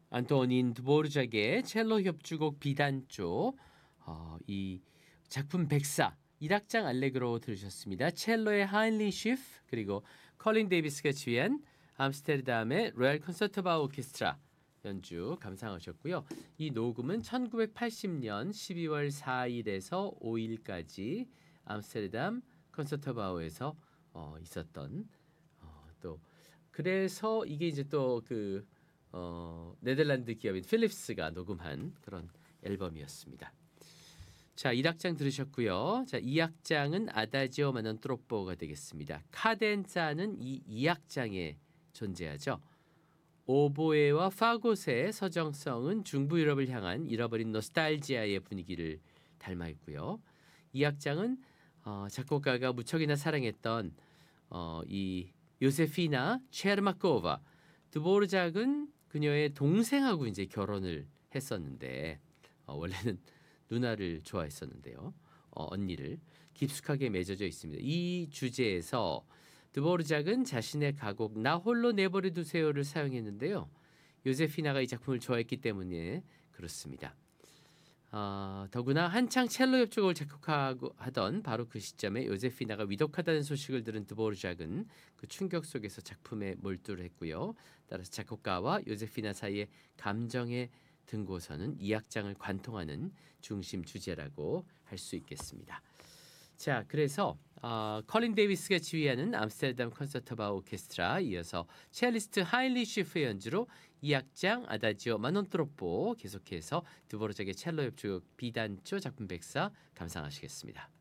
안토닌 드보르작의 첼로 협주곡 비단조 이 작품 백사 1악장 알레그로 들으셨습니다. 첼로의 하인리 쉬프 그리고 컬린 데이비스가 지휘한 암스테르담의 로얄 콘서트바 오케스트라 연주 감상하셨고요. 이 녹음은 1980년 12월 4일에서 5일까지 암스테르담 콘서트바우에서 있었던 또 그래서 이게 이제 또 그 네덜란드 기업인 필립스가 녹음한 그런 앨범이었습니다. 자, 1악장 들으셨고요. 자, 2악장은 아다지오 마넌 트로포가 되겠습니다. 카덴자는 이 2악장에 존재하죠. 오보에와 파고스의 서정성은 중부 유럽을 향한 잃어버린 노스탈지아의 분위기를 닮아 있고요. 2악장은 작곡가가 무척이나 사랑했던 이 요세피나 체르마코바 드보르작은 그녀의 동생하고 이제 결혼을 했었는데 원래는 누나를 좋아했었는데요. 언니를 깊숙하게 맺어져 있습니다. 이 주제에서 드보르작은 자신의 가곡 나 홀로 내버려 두세요를 사용했는데요. 요세피나가 이 작품을 좋아했기 때문에 그렇습니다. 더구나 한창 첼로 협주곡을 작곡하고 하던 바로 그 시점에 요세피나가 위독하다는 소식을 들은 드보르작은 그 충격 속에서 작품에 몰두를 했고요. 따라서 작곡가와 요세피나 사이의 감정의 등고서는 2악장을 관통하는 중심 주제라고 할 수 있겠습니다. 자, 그래서 컬린 데이비스가 지휘하는 암스테르담 콘서트바 오케스트라 이어서 첼리스트 하인리 쉬프의 연주로 2악장 아다지오 마논 트로포 계속해서 드보르작의 첼로 협주곡 비단조 작품 백사 감상하시겠습니다.